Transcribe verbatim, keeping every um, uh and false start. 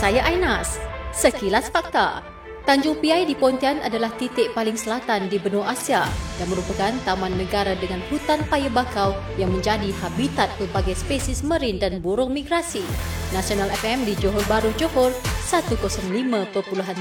Saya Ainas. Sekilas Fakta. Tanjung Piai di Pontian adalah titik paling selatan di benua Asia dan merupakan taman negara dengan hutan paya bakau yang menjadi habitat pelbagai spesies marin dan burung migrasi. Nasional F M di Johor Bahru, Johor, seratus lima perpuluhan